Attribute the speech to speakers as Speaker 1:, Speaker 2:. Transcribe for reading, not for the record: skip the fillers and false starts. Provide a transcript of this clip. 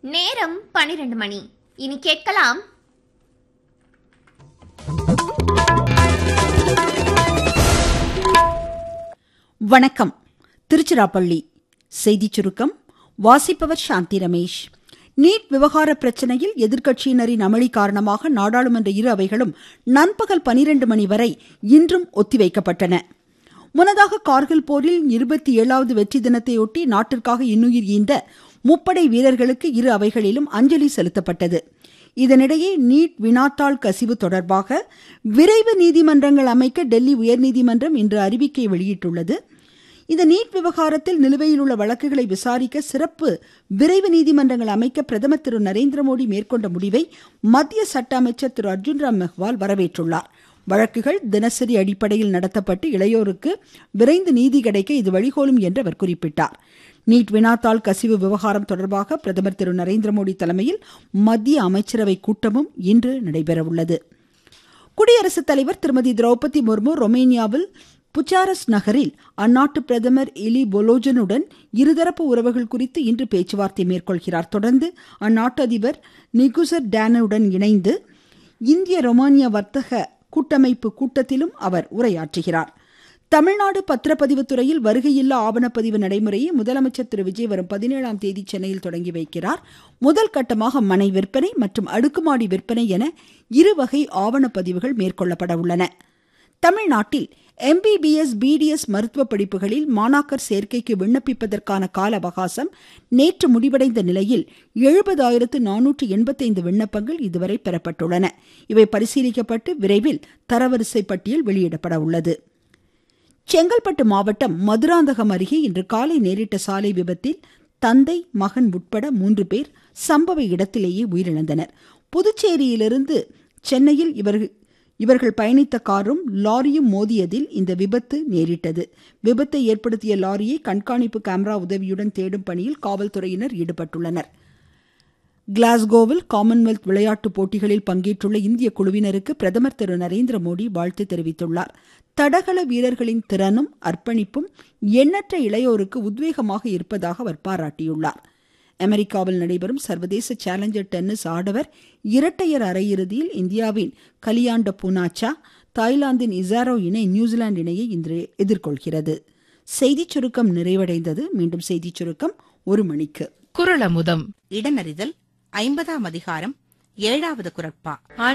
Speaker 1: நேரம் 12 மணி. இனி கேட்கலாம்
Speaker 2: வணக்கம். திருச்சிராப்பள்ளி செய்திச் சுருக்கம் வாசிப்பவர் சாந்தி ரமேஷ். நீட் விவகார பிரச்சனையில் எதிர்க்கட்சியினரின் அமளி காரணமாக நாடாளுமன்ற இரு அவைகளும் நண்பகல் 12 மணி வரை இன்றும் ஒத்திவைக்கப்பட்டன. முன்னதாக கார்கில் போரில் 27வது வெற்றி தினத்தையொட்டி நாட்டிற்காக இன்னுயிர் ஈந்த முப்படை வீரர்களுக்கு இரு அவைகளிலும் அஞ்சலி செலுத்தப்பட்டது. இதனிடையே நீட் வினாத்தாள் கசிவு தொடர்பாக விரைவு நீதிமன்றங்கள் அமைக்க டெல்லி உயர்நீதிமன்றம் இன்று அறிவிக்கை வெளியிட்டுள்ளது. இந்த நீட் விவகாரத்தில் நிலுவையில் உள்ள வழக்குகளை விசாரிக்க சிறப்பு விரைவு நீதிமன்றங்கள் அமைக்க பிரதமர் திரு நரேந்திர மோடி மேற்கொண்ட முடிவை மத்திய சட்ட அமைச்சர் திரு அர்ஜுன் ராம் மெஹ்வால் வரவேற்றுள்ளார். வழக்குகள் தினசரி அடிப்படையில் நடத்தப்பட்டு இளையோருக்கு விரைந்து நீதி கிடைக்க இது வழிகோலும் என்று அவர் குறிப்பிட்டார். நீட் வினாத்தாள் கசிவு விவகாரம் தொடர்பாக பிரதமர் திரு நரேந்திர மோடி தலைமையில் மத்திய அமைச்சரவை கூட்டமும் இன்று நடைபெறவுள்ளது. குடியரசுத் தலைவர் திருமதி திரௌபதி முர்மு ரொமேனியாவில் புச்சாரஸ் நகரில் அந்நாட்டு பிரதமர் இலி பொலோஜனுடன் இருதரப்பு உறவுகள் குறித்து இன்று பேச்சுவார்த்தை மேற்கொள்கிறார். தொடர்ந்து அந்நாட்டு அதிபர் நிகுசர் டேனுடன் இணைந்து இந்திய ரொமானியா வர்த்தக கூட்டமைப்பு கூட்டத்திலும் அவர் உரையாற்றுகிறார். தமிழ்நாடு பத்திரப்பதிவு துறையில் வருகையில்லா ஆவணப்பதிவு நடைமுறையை முதலமைச்சர் திரு விஜய் வரும் 17ஆம் தேதி சென்னையில் தொடங்கி வைக்கிறார். முதல் கட்டமாக மனை விற்பனை மற்றும் அடுக்குமாடி விற்பனை என இருவகை ஆவணப்பதிவுகள் மேற்கொள்ளப்பட உள்ளன. தமிழ்நாட்டில் MBBS, BDS மருத்துவ படிப்புகளில் மாணாக்கர் சேர்க்கைக்கு விண்ணப்பிப்பதற்கான கால அவகாசம் நேற்று முடிவடைந்த நிலையில் 70,485 விண்ணப்பங்கள் இதுவரை பெறப்பட்டுள்ளன. இவை பரிசீலிக்கப்பட்டு விரைவில் தரவரிசை பட்டியல் வெளியிடப்பட உள்ளது. செங்கல்பட்டு மாவட்டம் மதுராந்தகம் அருகே இன்று காலை நேரிட்ட சாலை விபத்தில் தந்தை, மகன் உட்பட 3 பேர் சம்பவ இடத்திலேயே உயிரிழந்தனர். புதுச்சேரியிலிருந்து சென்னையில் இவர்கள் பயணித்த காரும் லாரியும் மோதியதில் இந்த விபத்து நேரிட்டது. விபத்தை ஏற்படுத்திய லாரியை கண்காணிப்பு கேமரா உதவியுடன் தேடும் பணியில் காவல்துறையினர் ஈடுபட்டுள்ளனர். கிளாஸ்கோவில் காமன்வெல்த் விளையாட்டுப் போட்டிகளில் பங்கேற்றுள்ள இந்திய குழுவினருக்கு பிரதமர் திரு நரேந்திர மோடி வாழ்த்து தெரிவித்துள்ளார். தடகள வீரர்களின் திறனும் அர்ப்பணிப்பும் எண்ணற்ற இளையோருக்கு உத்வேகமாக இருப்பதாக அவர் பாராட்டியுள்ளார். அமெரிக்காவில் நடைபெறும் சர்வதேச சேலஞ்சர் டென்னிஸ் ஆடவர் இரட்டையர் அரையிறுதியில் இந்தியாவின் கலியாண்ட பூனாச்சா, தாய்லாந்தின் இசாரோ இணை நியூசிலாந்து இணையை இன்று எதிர்கொள்கிறது. செய்திச் சுருக்கம் நிறைவடைந்தது. மீண்டும் செய்திச் சுருக்கம் 1 மணிக்கு.
Speaker 3: குறளமுதம்.
Speaker 4: இடனறிதல் 50ஆம் அதிகாரம் 7வது குறட்பா.